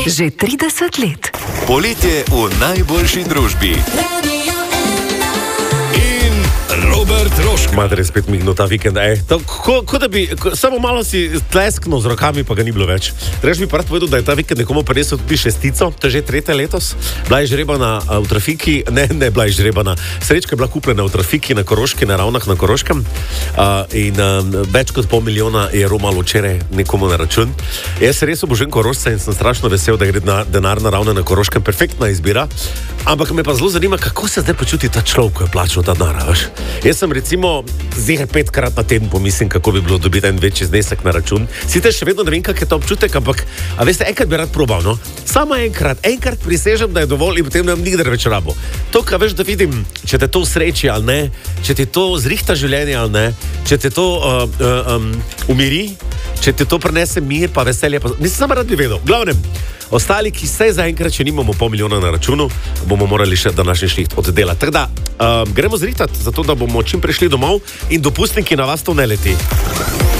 Že 30 let. Poletje v najboljši družbi. In Robert Rožka. Mater je spet mignil ta vikend, Ko da bi, samo malo si tlesknil z rokami, pa ga ni bilo več. Reč bi pa rad povedal, da je ta vikend nekomu prinesel tudi šestico, to je že tretje letos. Bila je žrebana v trafiki, ne bila je žrebana. Srečka je bila kupljena v trafiki na Koroški, na Ravnah na Koroškem. In več kot $500,000 je romalo včeraj nekomu na račun. Jaz se res obožujem Korošca in sem strašno vesel, da gre denar na Ravne na Koroškem. Perfektna izbira. Ampak me pa zelo zanima, kako se zdaj počuti ta človek, ko je plačal ta denar, veš. Jaz sem recimo zdaj 5-krat na teden pomislim, kako bi bilo dobiti en večji znesek na račun. Sicer še vedno ne vem, kak je to občutek, ampak a veste, enkrat bi rad probal, no? Samo enkrat prisežem, da je dovolj in potem ne bom nikdar več rabo. To, kar veš, da vidim, če te to sreči ali ne, če ti to zrihta življenje ali ne, če te to umiri, če ti to prinese mir pa veselje, pa mislim, samo rad bi vedel. V glavnem, ostali, ki se zaenkrat, če nimamo $500,000 na računu, bomo morali še današnji šliht oddelati. Tako da, gremo zrihtati, zato da bomo čim prišli domov in dopustniki na vas to ne leti.